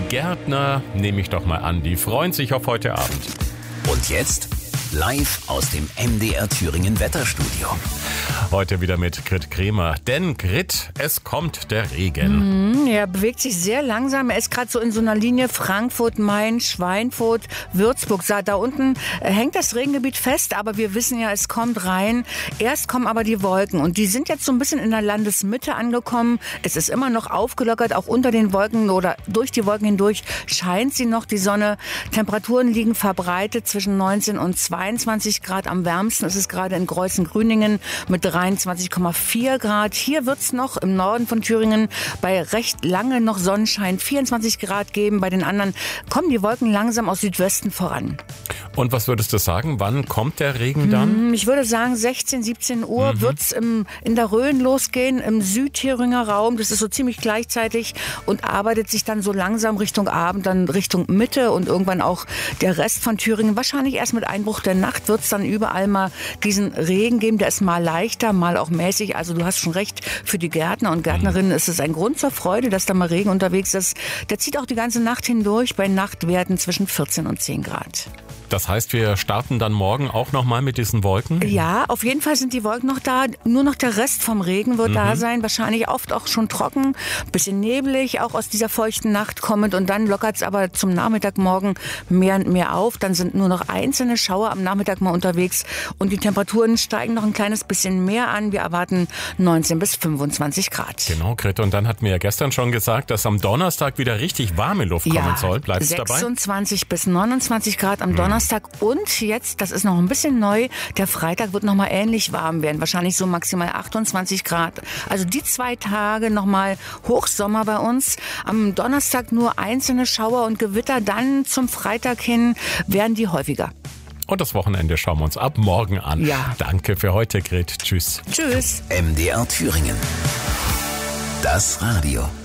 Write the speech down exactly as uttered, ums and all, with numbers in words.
Gärtner, nehme ich doch mal an, die freuen sich auf heute Abend. Und jetzt live aus dem M D R Thüringen Wetterstudio. Heute wieder mit Grit Kremer. Denn Grit, es kommt der Regen. Mhm, er bewegt sich sehr langsam. Er ist gerade so in so einer Linie Frankfurt, Main, Schweinfurt, Würzburg. Da unten hängt das Regengebiet fest, aber wir wissen ja, es kommt rein. Erst kommen aber die Wolken und die sind jetzt so ein bisschen in der Landesmitte angekommen. Es ist immer noch aufgelockert, auch unter den Wolken oder durch die Wolken hindurch scheint sie noch, die Sonne. Temperaturen liegen verbreitet zwischen neunzehn und zweiundzwanzig Grad. Am wärmsten ist es gerade in Greußen-Grüningen mit dreiundzwanzig Komma vier Grad. Hier wird es noch im Norden von Thüringen bei recht lange noch Sonnenschein vierundzwanzig Grad geben. Bei den anderen kommen die Wolken langsam aus Südwesten voran. Und was würdest du sagen, wann kommt der Regen dann? Ich würde sagen, sechzehn, siebzehn Uhr mhm. wird es in der Rhön losgehen, im Südthüringer Raum. Das ist so ziemlich gleichzeitig und arbeitet sich dann so langsam Richtung Abend, dann Richtung Mitte und irgendwann auch der Rest von Thüringen. Wahrscheinlich erst mit Einbruch der Nacht wird es dann überall mal diesen Regen geben. Der ist mal leichter, mal auch mäßig. Also du hast schon recht, für die Gärtner und Gärtnerinnen mhm. ist es ein Grund zur Freude, dass da mal Regen unterwegs ist. Der zieht auch die ganze Nacht hindurch bei Nachtwerten zwischen vierzehn und zehn Grad. Das heißt, wir starten dann morgen auch nochmal mit diesen Wolken? Ja, auf jeden Fall sind die Wolken noch da. Nur noch der Rest vom Regen wird mhm. da sein. Wahrscheinlich oft auch schon trocken, bisschen neblig, auch aus dieser feuchten Nacht kommend. Und dann lockert es aber zum Nachmittag morgen mehr und mehr auf. Dann sind nur noch einzelne Schauer am Nachmittag mal unterwegs. Und die Temperaturen steigen noch ein kleines bisschen mehr an. Wir erwarten neunzehn bis fünfundzwanzig Grad. Genau, Grit. Und dann hatten wir ja gestern schon gesagt, dass am Donnerstag wieder richtig warme Luft ja, kommen soll. Bleibst du dabei? sechsundzwanzig bis neunundzwanzig Grad am Donnerstag. Donnerstag und jetzt, das ist noch ein bisschen neu, der Freitag wird noch mal ähnlich warm werden. Wahrscheinlich so maximal achtundzwanzig Grad. Also die zwei Tage noch mal Hochsommer bei uns. Am Donnerstag nur einzelne Schauer und Gewitter. Dann zum Freitag hin werden die häufiger. Und das Wochenende schauen wir uns ab morgen an. Ja. Danke für heute, Grit. Tschüss. Tschüss. M D R Thüringen. Das Radio.